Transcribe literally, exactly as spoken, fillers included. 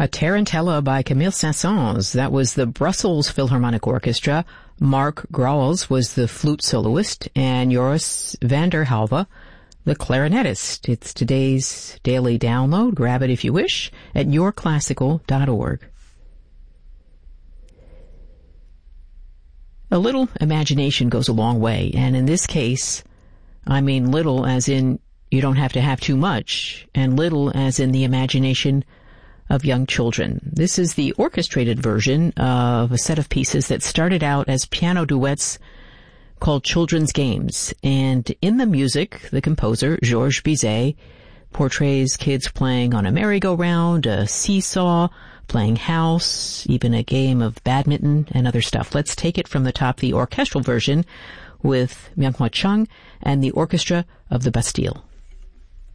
A Tarantella by Camille Saint-Saëns. That was the Brussels Philharmonic Orchestra. Mark Grauwels was the flute soloist, and Joris van der Halve, the clarinetist. It's today's daily download. Grab it if you wish at your classical dot org. A little imagination goes a long way, and in this case, I mean little as in you don't have to have too much, and little as in the imagination of young children. This is the orchestrated version of a set of pieces that started out as piano duets called Children's Games. And in the music, the composer, Georges Bizet, portrays kids playing on a merry-go-round, a seesaw, playing house, even a game of badminton and other stuff. Let's take it from the top, the orchestral version with Myung-Hwa Chung and the Orchestra of the Bastille.